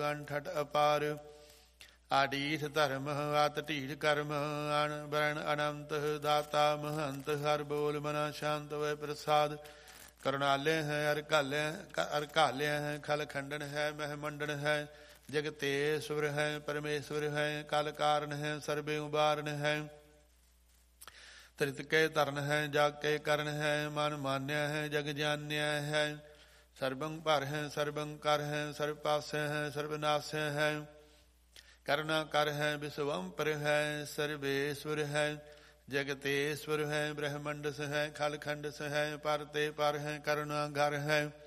ਅਨਠਟ ਅਪਾਰ। ਆਡੀਠ ਧਰਮ ਆਤ ਢੀਠ ਕਰਮ ਅਣ ਬਰਨ ਅਨੰਤ ਦਾਤਾ ਮਹੰਤ ਹਰ ਬੋਲ ਮਨਾ ਸ਼ਾਂਤ ਵੈ ਪ੍ਰਸਾਦ। ਕਰੁਣਾਲਯ ਹੈ ਅਰਕਾਲਯ ਹੈ ਖਲ ਖੰਡਨ ਹੈ ਮਹਿ ਮੰਡਨ ਹੈ। ਜਗਤੇਸ਼ਵਰ ਹੈ ਪਰਮੇਸ਼ਵਰ ਹੈ ਕਲ ਕਾਰਨ ਹੈ ਸਰਬੇ ਉਬਾਰਨ ਹੈ। ਤ੍ਰਿਤ ਕੇ ਧਰਨ ਹੈ ਜਾਗ ਕੇ ਕਰਨ ਹੈ ਮਨ ਮਾਨਿਆ ਹੈ ਜਗ ਜਾਨਿਆ ਹੈ। ਸਰਬੰ ਭਰ ਹੈ ਸਰਬੰ ਕਰ ਹੈ ਸਰਬ ਪਾਸੈ ਹੈ ਸਰਬਨਾਸੈ ਹੈ। ਕਰੁਣਾ ਕਰ ਹੈ ਵਿਸਵੰਪਰ ਹੈ ਸਰਵੇਸ਼ਵਰ ਹੈ। ਜਗਤੇਸ਼ਵਰ ਹੈ ਬ੍ਰਹਮੰਡਸ ਹੈ ਖਲ ਖੰਡਸ ਹੈ ਪਰ ਤੇ ਪਰ ਹੈ ਕਰੁਣਾ ਘਰ ਹੈ।